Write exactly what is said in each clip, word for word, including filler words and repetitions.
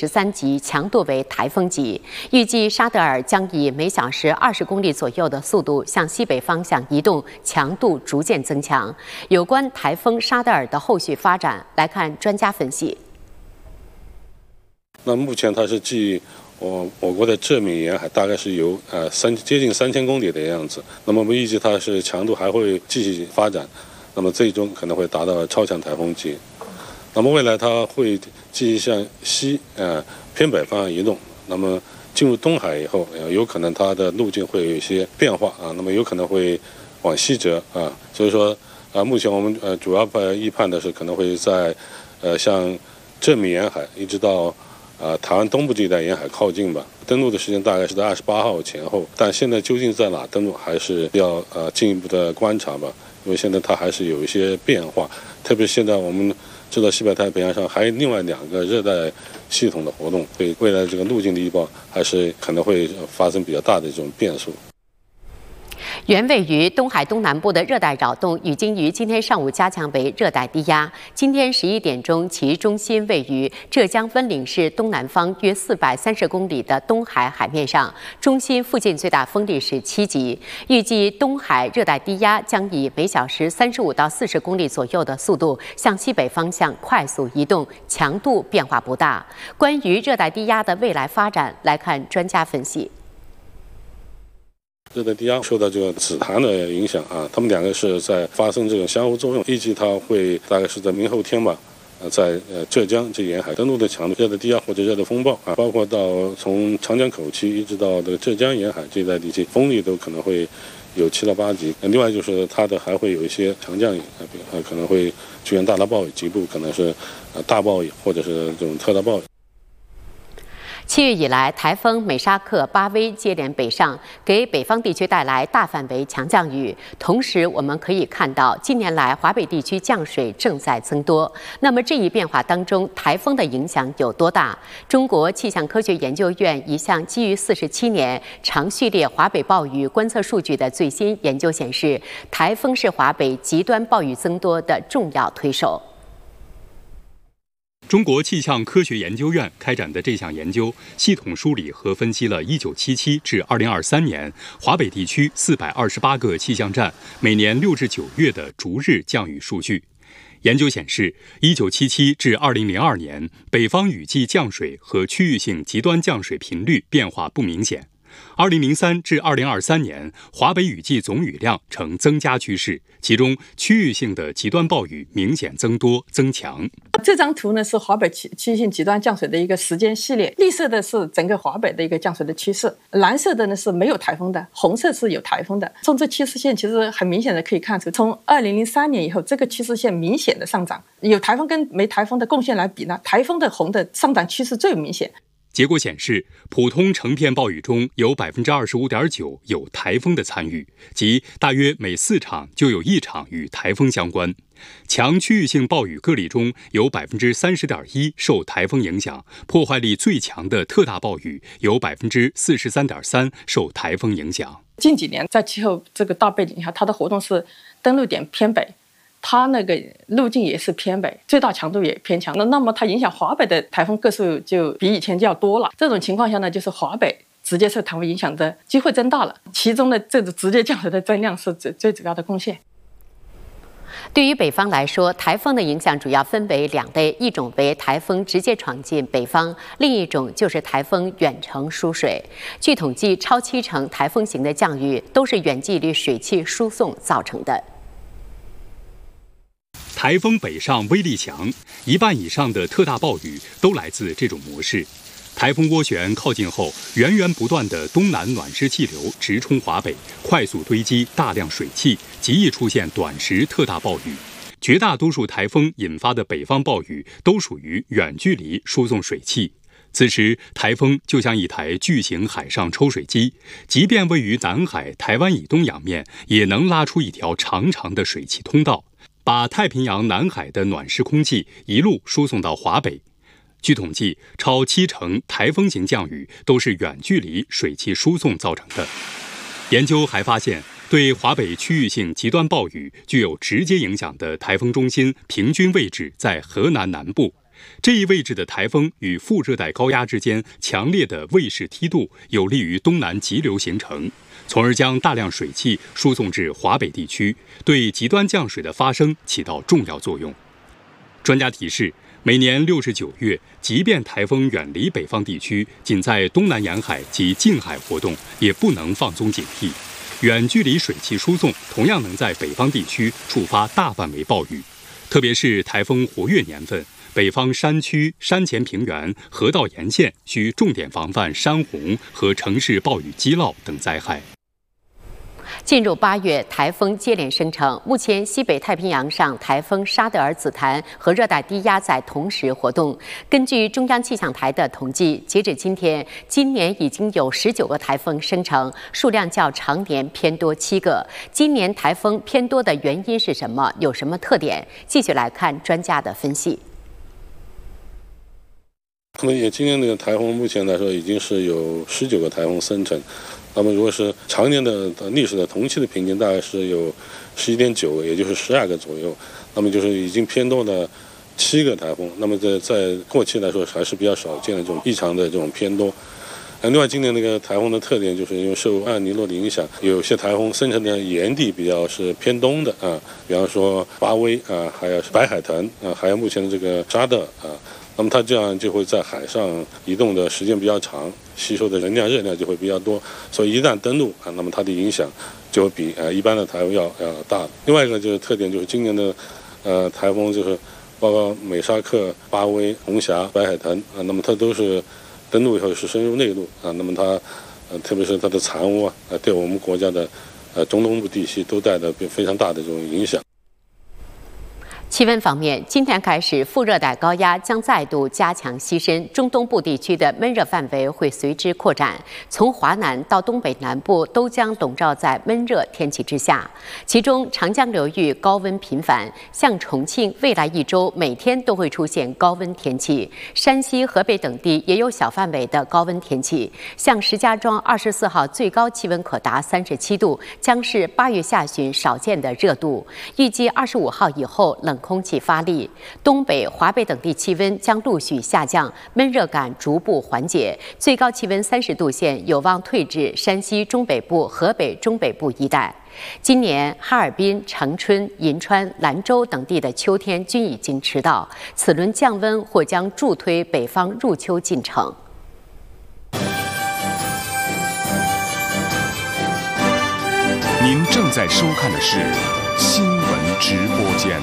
十三级，强度为台风级。预计沙德尔将以每小时二十公里左右的速度向西北方向移动，强度逐渐增强。有关台风沙德尔的后续发展，来看专家分析。 那目前它是继我我国的浙闽沿海大概是有呃三接近三千公里的样子。那么我们预计它是强度还会继续发展，那么最终可能会达到超强台风级。那么未来它会继续向西呃偏北方向移动，那么进入东海以后，呃、有可能它的路径会有一些变化啊，那么有可能会往西折啊，所以说啊，目前我们呃主要预判的是可能会在呃像浙闽沿海一直到呃台湾东部这一带沿海靠近吧。登陆的时间大概是在二十八号前后，但现在究竟在哪登陆，还是要呃进一步的观察吧，因为现在它还是有一些变化，特别是现在我们知道西北太平洋上还有另外两个热带系统的活动，对未来这个路径的预报还是可能会发生比较大的这种变数。 原位于东海东南部的热带扰动已经于今天上午加强为热带低压。今天十一点钟，其中心位于浙江温岭市东南方约四百三十公里的东海海面上，中心附近最大风力是七级。预计东海热带低压将以每小时三十五到四十公里左右的速度向西北方向快速移动，强度变化不大。关于热带低压的未来发展，来看专家分析。 热带低压受到这个紫檀的影响啊，它们两个是在发生这种相互作用，预计它会大概是在明后天吧，呃，在呃浙江这沿海登陆的强度，热带低压或者热带风暴啊，包括到从长江口区一直到这个浙江沿海这一带地区，风力都可能会有七到八级。另外就是它的还会有一些强降雨，呃，可能会出现大到暴雨，局部可能是呃大暴雨或者是这种特大暴雨。 七月以来，台风美沙克、巴威接连北上，给北方地区带来大范围强降雨。同时，我们可以看到，近年来华北地区降水正在增多。那么，这一变化当中，台风的影响有多大？中国气象科学研究院一项基于四十七年长序列华北暴雨观测数据的最新研究显示，台风是华北极端暴雨增多的重要推手。 中国气象科学研究院开展的这项研究，系统梳理和分析了一九七七至二零二三年华北地区四百二十八个气象站每年六至九月的逐日降雨数据。研究显示，一九七七至二零零二年，北方雨季降水和区域性极端降水频率变化不明显。二零零三至二零二三年，华北雨季总雨量呈增加趋势，其中区域性的极端暴雨明显增多增强。 这张图呢是华北区区域性极端降水的一个时间系列，绿色的是整个华北的一个降水的趋势，蓝色的呢是没有台风的，红色是有台风的。从这趋势线其实很明显的可以看出，从二零零三年以后，这个趋势线明显的上涨，有台风跟没台风的贡献来比呢，台风的红的上涨趋势最明显。 结果显示，普通成片暴雨中有 百分之二十五点九 有台风的参与，即大约每四场就有一场与台风相关。强区域性暴雨个例中有 百分之三十点一 受台风影响，破坏力最强的特大暴雨有 百分之四十三点三 受台风影响。 近几年在气候这个大背景下，它的活动是登陆点偏北，它那个路径也是偏北，最大强度也偏强，那那么它影响华北的台风个数就比以前就要多了。这种情况下呢，就是华北直接受台风影响的机会增大了，其中的这种直接降水的增量是最最主要的贡献。 对于北方来说，台风的影响主要分为两类，一种为台风直接闯进北方，另一种就是台风远程输水。据统计，超七成台风型的降雨都是远距离水汽输送造成的。 台风北上威力强，一半以上的特大暴雨都来自这种模式。台风涡旋靠近后，源源不断的东南暖湿气流直冲华北，快速堆积大量水汽，极易出现短时特大暴雨。绝大多数台风引发的北方暴雨都属于远距离输送水汽。此时，台风就像一台巨型海上抽水机，即便位于南海、台湾以东洋面，也能拉出一条长长的水汽通道，把太平洋南海的暖湿空气一路输送到华北。据统计，超七成台风型降雨都是远距离水汽输送造成的。研究还发现，对华北区域性极端暴雨具有直接影响的台风中心平均位置在河南南部， 这一位置的台风与副热带高压之间强烈的卫士梯度，有利于东南急流形成，从而将大量水汽输送至华北地区，对极端降水的发生起到重要作用。专家提示，每年六至九月，即便台风远离北方地区，仅在东南沿海及近海活动，也不能放松警惕。远距离水汽输送同样能在北方地区触发大范围暴雨，特别是台风活跃年份，北方山区、山前平原、河道沿线需重点防范山洪和城市暴雨积涝等灾害。 进入八月，台风接连生成。目前，西北太平洋上台风沙德尔紫檀和热带低压在同时活动。根据中央气象台的统计，截止今天，今年已经有十九个台风生成，数量较常年偏多七个。今年台风偏多的原因是什么？有什么特点？继续来看专家的分析。 那么，也今年这个台风目前来说，已经是有十九个台风生成。那么，如果是常年的历史的同期的平均，大概是有十一点九个，也就是十二个左右。那么就是已经偏多的七个台风。那么在在过去来说，还是比较少见的这种异常的这种偏多。另外，今年那个台风的特点，就是因为受艾尼诺的影响，有些台风生成的沿地比较是偏东的啊，比方说巴威啊，还有白海豚啊，还有目前的这个沙德啊。那么它这样就会在海上移动的时间比较长，吸收的能量热量就会比较多，所以一旦登陆啊，那么它的影响就会比呃一般的台风要要大。另外一个就是特点，就是今年的呃台风就是包括美沙克、巴威、红霞、白海豚啊，那么它都是登陆以后是深入内陆啊，那么它呃特别是它的残污啊，呃对我们国家的呃中东部地区都带来非常大的这种影响。 气温方面，今天开始，副热带高压将再度加强西伸，中东部地区的闷热范围会随之扩展，从华南到东北南部都将笼罩在闷热天气之下。其中，长江流域高温频繁，像重庆，未来一周每天都会出现高温天气；山西、河北等地也有小范围的高温天气。像石家庄二十四号最高气温可达三十七度，将是八月下旬少见的热度。预计二十五号以后冷空气发力，东北、华北等地气温将陆续下降，闷热感逐步缓解，最高气温三十度线有望退至山西中北部、河北中北部一带。今年哈尔滨、长春、银川、兰州等地的秋天均已经迟到，此轮降温或将助推北方入秋进程。 您正在收看的是新闻直播间。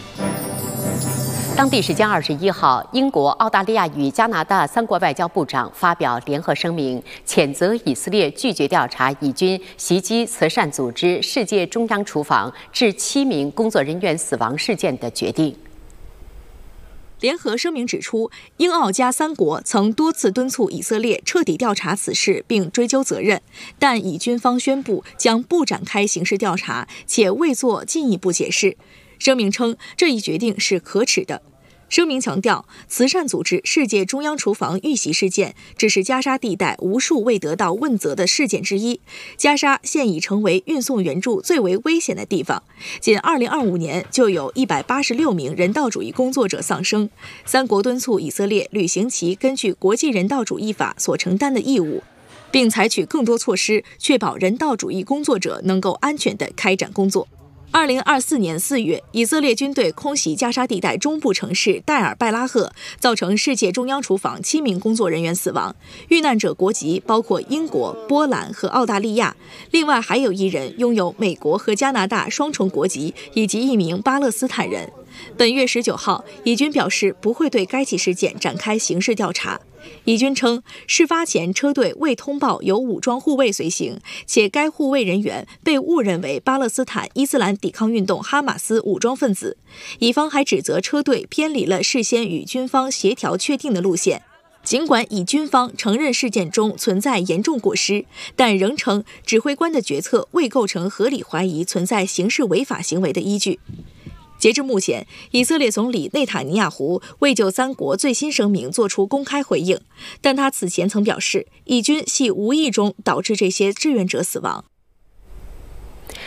当地时间二十一号，英国、澳大利亚与加拿大三国外交部长发表联合声明，谴责以色列拒绝调查以军袭击慈善组织世界中央厨房致七名工作人员死亡事件的决定。 联合声明指出，英澳加三国曾多次敦促以色列彻底调查此事并追究责任，但以军方宣布将不展开刑事调查，且未做进一步解释。声明称，这一决定是可耻的。声明强调，慈善组织世界中央厨房遇袭事件只是加沙地带无数未得到问责的事件之一。加沙现已成为运送援助最为危险的地方，仅二零二五年就有一百八十六名人道主义工作者丧生。三国敦促以色列履行其根据国际人道主义法所承担的义务，并采取更多措施，确保人道主义工作者能够安全地开展工作。二零二四年四月，以色列军队空袭加沙地带中部城市戴尔拜拉赫，造成世界中央厨房七名工作人员死亡，遇难者国籍包括英国、波兰和澳大利亚，另外还有一人拥有美国和加拿大双重国籍，以及一名巴勒斯坦人。本月十九号，以军表示不会对该起事件展开刑事调查。以军称，事发前车队未通报有武装护卫随行，且该护卫人员被误认为巴勒斯坦伊斯兰抵抗运动哈马斯武装分子。以方还指责车队偏离了事先与军方协调确定的路线。尽管以军方承认事件中存在严重过失，但仍称指挥官的决策未构成合理怀疑存在刑事违法行为的依据。截至目前，以色列总理内塔尼亚胡未就三国最新声明作出公开回应，但他此前曾表示，以军系无意中导致这些志愿者死亡。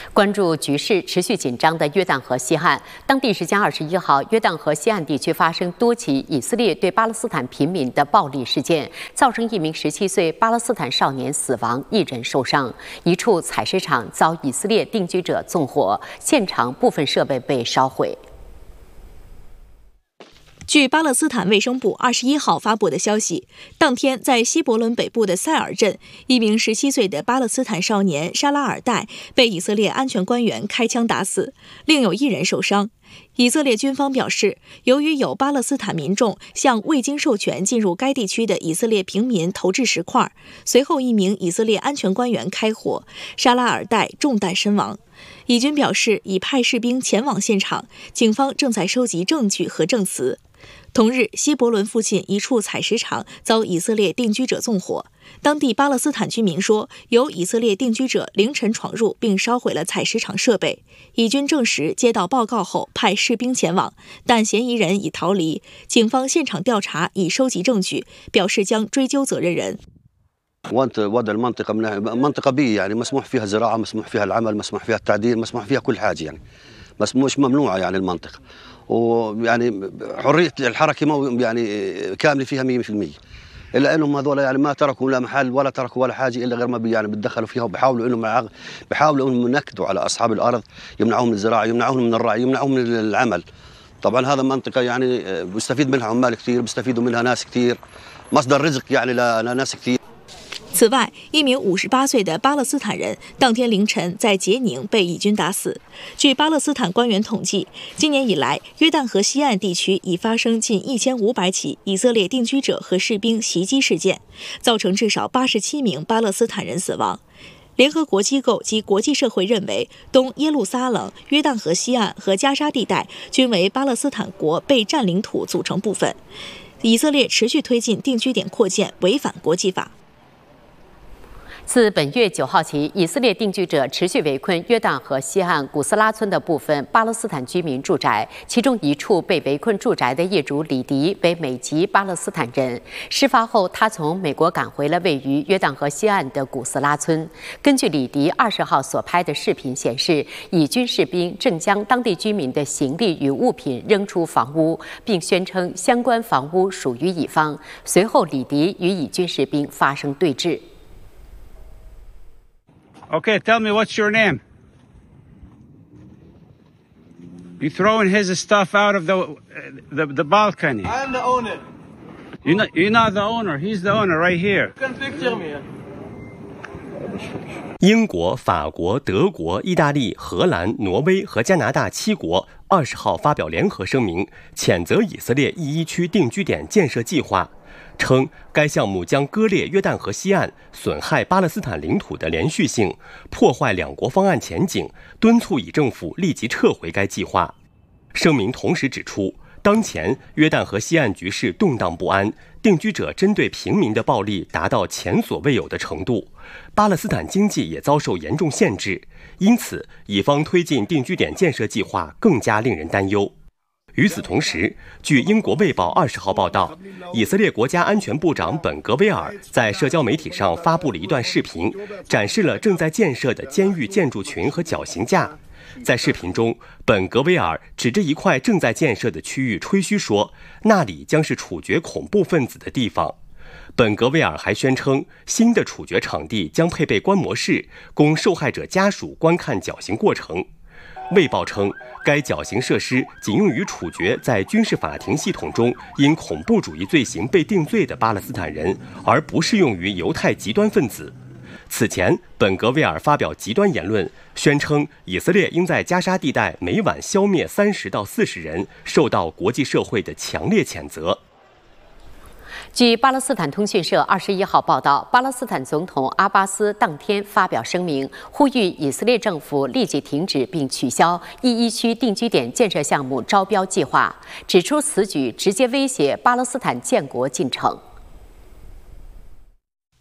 关注局势持续紧张的约旦河西岸，当地时间二十一号，约旦河西岸地区发生多起以色列对巴勒斯坦平民的暴力事件，造成一名十七岁巴勒斯坦少年死亡，一人受伤。一处采石场遭以色列定居者纵火，现场部分设备被烧毁。 据巴勒斯坦卫生部二十一号发布的消息，当天在西伯伦北部的塞尔镇，一名十七岁的巴勒斯坦少年沙拉尔代被以色列安全官员开枪打死，另有一人受伤。以色列军方表示，由于有巴勒斯坦民众向未经授权进入该地区的以色列平民投掷石块，随后一名以色列安全官员开火，沙拉尔代中弹身亡。以军表示已派士兵前往现场，警方正在收集证据和证词。同日，西伯伦附近一处采石场遭以色列定居者纵火。当地巴勒斯坦居民说，有以色列定居者凌晨闯入并烧毁了采石场设备。以军证实接到报告后派士兵前往，但嫌疑人已逃离。警方现场调查已收集证据，表示将追究责任人。 وانت وضع المنطقه منطقه بيئيه يعني مسموح فيها زراعه مسموح فيها العمل مسموح فيها التعديل مسموح فيها كل حاجه يعني بس مش ممنوعه يعني المنطقه ويعني حريه الحركه يعني كامله فيها مية بالمية الا انهم هذول يعني ما تركوا لا محل ولا تركوا ولا حاجه الا غير ما بي يعني بتدخلوا فيها وبيحاولوا انهم بيحاولوا انهم ينكدوا على اصحاب الارض يمنعوهم من الزراعه يمنعوهم من الرعي يمنعوهم من العمل. طبعا هذا منطقه يعني بيستفيد منها عمال كثير بيستفيدوا منها ناس كثير مصدر رزق يعني لناس كثير。 此外，一名五十八岁的巴勒斯坦人当天凌晨在杰宁被以军打死。据巴勒斯坦官员统计，今年以来，约旦河西岸地区已发生近一千五百起以色列定居者和士兵袭击事件，造成至少八十七名巴勒斯坦人死亡。联合国机构及国际社会认为，东耶路撒冷、约旦河西岸和加沙地带均为巴勒斯坦国被占领土组成部分。以色列持续推进定居点扩建，违反国际法。 自本月九号起，以色列定居者持续围困约旦河西岸古斯拉村的部分巴勒斯坦居民住宅，其中一处被围困住宅的业主李迪为美籍巴勒斯坦人。事发后，他从美国赶回了位于约旦河西岸的古斯拉村。根据李迪二十号所拍的视频显示，以军士兵正将当地居民的行李与物品扔出房屋，并宣称相关房屋属于乙方。随后，李迪与以军士兵发生对峙。 Okay, tell me what's your name? You throwing his stuff out of the the, the balcony. I'm the owner. You're not, you're not the owner. He's the owner right here. You can picture me. 英国、法国、德国、意大利、荷兰、挪威和加拿大七国二十号发表联合声明，谴责以色列一一区定居点建设计划。称该项目将割裂约旦河西岸，损害巴勒斯坦领土的连续性，破坏两国方案前景，敦促以政府立即撤回该计划。声明同时指出，当前约旦河西岸局势动荡不安，定居者针对平民的暴力达到前所未有的程度，巴勒斯坦经济也遭受严重限制，因此以方推进定居点建设计划更加令人担忧。与此同时，据英国《卫报》二十号报道，以色列国家安全部长本格威尔在社交媒体上发布了一段视频，展示了正在建设的监狱建筑群和绞刑架。在视频中，本格威尔指着一块正在建设的区域吹嘘说，那里将是处决恐怖分子的地方。本格威尔还宣称，新的处决场地将配备观摩室，供受害者家属观看绞刑过程。卫报称，该绞刑设施仅用于处决在军事法庭系统中因恐怖主义罪行被定罪的巴勒斯坦人，而不适用于犹太极端分子。此前，本格威尔发表极端言论，宣称以色列应在加沙地带每晚消灭三十到四十人，受到国际社会的强烈谴责。 据巴勒斯坦通讯社二十一号报道，巴勒斯坦总统阿巴斯当天发表声明，呼吁以色列政府立即停止并取消一一区定居点建设项目招标计划，指出此举直接威胁巴勒斯坦建国进程。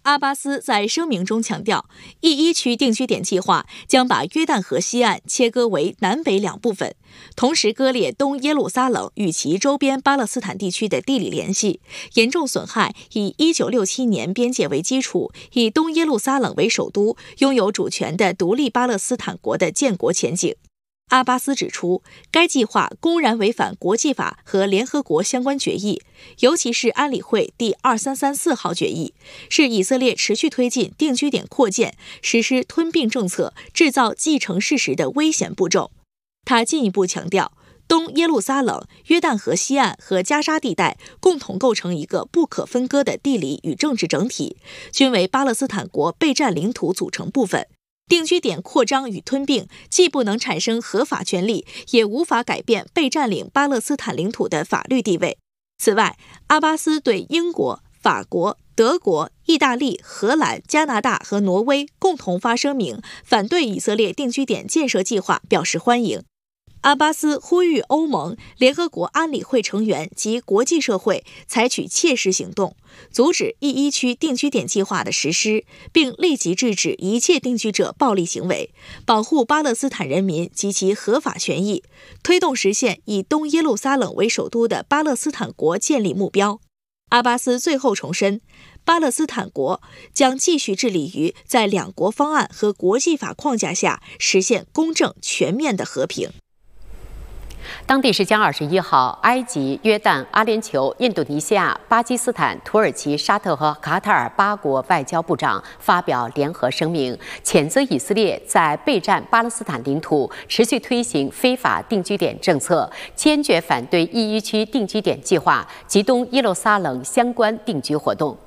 阿巴斯在声明中强调， E 一 区定居点计划将把约旦河西岸切割为南北两部分，同时割裂东耶路撒冷与其周边巴勒斯坦地区的地理联系，严重损害以一九六七年边界为基础，以东耶路撒冷为首都，拥有主权的独立巴勒斯坦国的建国前景。阿巴斯指出，该计划公然违反国际法和联合国相关决议，尤其是安理会第二三三四号决议，是以色列持续推进定居点扩建、实施吞并政策、制造既成事实的危险步骤。他进一步强调，东耶路撒冷、约旦河西岸和加沙地带共同构成一个不可分割的地理与政治整体，均为巴勒斯坦国备战领土组成部分。定居点扩张与吞并既不能产生合法权利，也无法改变被占领巴勒斯坦领土的法律地位。此外，阿巴斯对英国、法国、德国、意大利、荷兰、加拿大和挪威共同发声明，反对以色列定居点建设计划表示欢迎。阿巴斯呼吁欧盟、联合国安理会成员及国际社会采取切实行动，阻止 E 一 区定居点计划的实施，并立即制止一切定居者暴力行为，保护巴勒斯坦人民及其合法权益，推动实现以东耶路撒冷为首都的巴勒斯坦国建立目标。阿巴斯最后重申，巴勒斯坦国将继续致力于在两国方案和国际法框架下实现公正全面的和平。 当地时间二十一号，埃及、约旦、阿联酋、印度尼西亚、巴基斯坦、土耳其、沙特和卡塔尔八国外交部长发表联合声明，谴责以色列在备战巴勒斯坦领土持续推行非法定居点政策，坚决反对 E 一 区定居点计划及东耶路撒冷相关定居活动。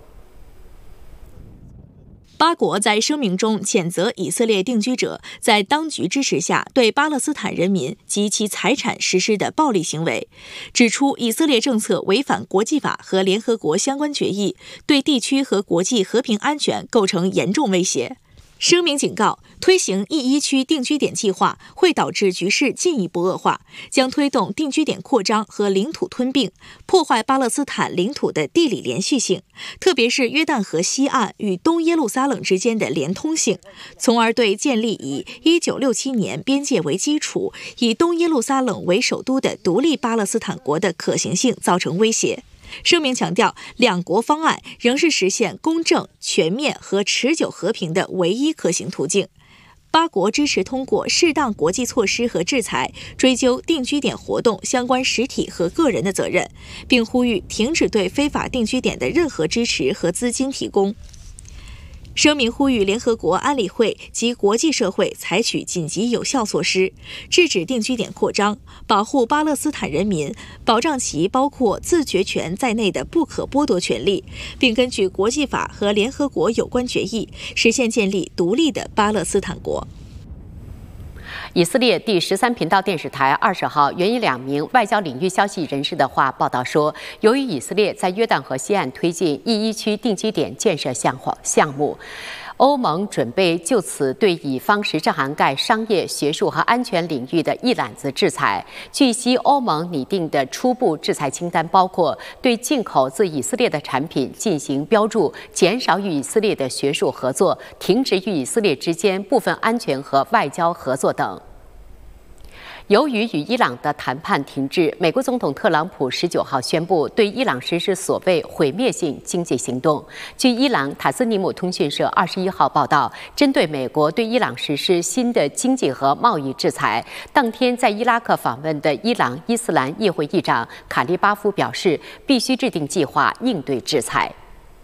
八国在声明中谴责以色列定居者在当局支持下对巴勒斯坦人民及其财产实施的暴力行为，指出以色列政策违反国际法和联合国相关决议，对地区和国际和平安全构成严重威胁。声明警告，推行 E 一 区定居点计划会导致局势进一步恶化，将推动定居点扩张和领土吞并，破坏巴勒斯坦领土的地理连续性，特别是约旦河西岸与东耶路撒冷之间的连通性，从而对建立以一九六七年边界为基础、以东耶路撒冷为首都的独立巴勒斯坦国的可行性造成威胁。声明强调，两国方案仍是实现公正、全面和持久和平的唯一可行途径。八国支持通过适当国际措施和制裁，追究定居点活动相关实体和个人的责任，并呼吁停止对非法定居点的任何支持和资金提供。声明呼吁联合国安理会及国际社会采取紧急有效措施，制止定居点扩张，保护巴勒斯坦人民，保障其包括自决权在内的不可剥夺权利，并根据国际法和联合国有关决议，实现建立独立的巴勒斯坦国。 以色列第十三频道电视台二十号援引两名外交领域消息人士的话报道说，由于以色列在约旦河西岸推进 E 一 区定居点建设项项目，欧盟准备就此对以方实施涵盖商业、学术和安全领域的一揽子制裁。据悉，欧盟拟定的初步制裁清单包括对进口自以色列的产品进行标注、减少与以色列的学术合作、停止与以色列之间部分安全和外交合作等。由于与伊朗的谈判停滞，美国总统特朗普十九号宣布对伊朗实施所谓毁灭性经济行动。据伊朗塔斯尼姆通讯社二十一号报道，针对美国对伊朗实施新的经济和贸易制裁，当天在伊拉克访问的伊朗伊斯兰议会议长卡利巴夫表示，必须制定计划应对制裁。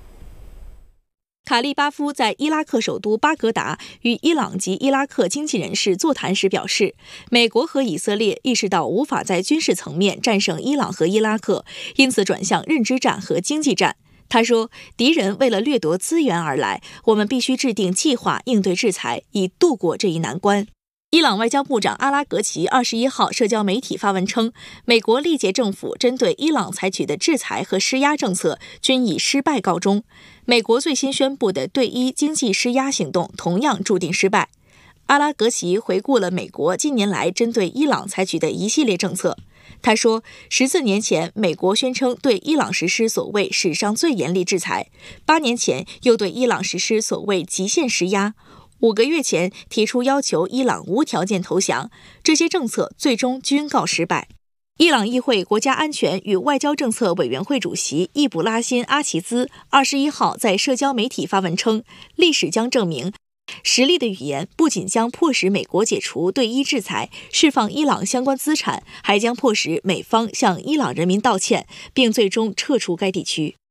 卡利巴夫在伊拉克首都巴格达与伊朗及伊拉克经济人士座谈时表示，美国和以色列意识到无法在军事层面战胜伊朗和伊拉克，因此转向认知战和经济战。他说，敌人为了掠夺资源而来，我们必须制定计划应对制裁，以度过这一难关。伊朗外交部长阿拉格齐二十一号社交媒体发文称，美国历届政府针对伊朗采取的制裁和施压政策均以失败告终。美国最新宣布的对伊经济施压行动同样注定失败。阿拉格齐回顾了美国近年来针对伊朗采取的一系列政策。 他说，十四年前，美国宣称对伊朗实施所谓史上最严厉制裁，八年前又对伊朗实施所谓极限施压，五个月前提出要求伊朗无条件投降，这些政策最终均告失败。伊朗议会国家安全与外交政策委员会主席易卜拉欣·阿齐兹二十一号在社交媒体发文称，历史将证明，实力的语言不仅将迫使美国解除对伊制裁、释放伊朗相关资产，还将迫使美方向伊朗人民道歉，并最终撤出该地区。